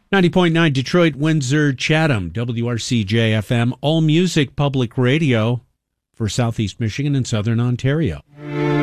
90.9 Detroit, Windsor, Chatham, WRCJ-FM, All Music Public Radio for Southeast Michigan and Southern Ontario.